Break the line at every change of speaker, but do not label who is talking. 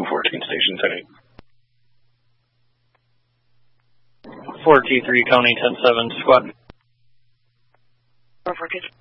214 Station 10-8.
423 County 10-7 squad.
442.